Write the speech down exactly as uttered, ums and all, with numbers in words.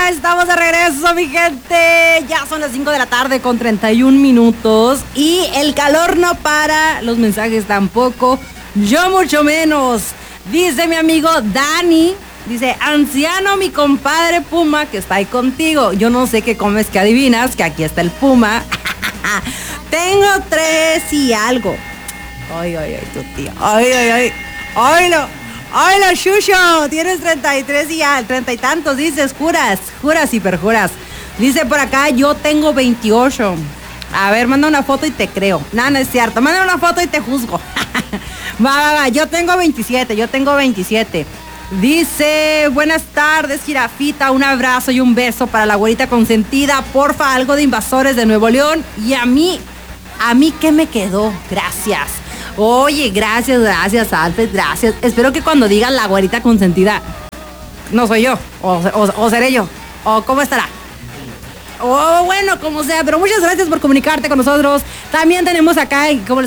ya estamos de regreso, mi gente. Ya son las cinco de la tarde con treinta y un minutos. Y el calor no para, los mensajes tampoco. Yo mucho menos. Dice mi amigo Dani. Dice, anciano, mi compadre Puma, que está ahí contigo. Yo no sé qué comes, que adivinas, que aquí está el Puma. Tengo tres y algo. Ay, ay, ay, tu tío. Ay, ay, ay. Ay, no. Ay, lo Shusho. Tienes treinta y tres y ya, treinta y tantos, dices, juras, juras y perjuras. Dice por acá, yo tengo veintiocho. A ver, manda una foto y te creo. No, no es cierto. Manda una foto y te juzgo. Va, va, va. Yo tengo veintisiete, yo tengo veintisiete. Dice, buenas tardes, jirafita, un abrazo y un beso para la güerita consentida, porfa, algo de Invasores de Nuevo León, y a mí, a mí, ¿qué me quedó? Gracias. Oye, gracias, gracias, Alfred, gracias. Espero que cuando digas la güerita consentida, no soy yo, o, o, o seré yo, o cómo estará. Oh, bueno, como sea, pero muchas gracias por comunicarte con nosotros. También tenemos acá, como les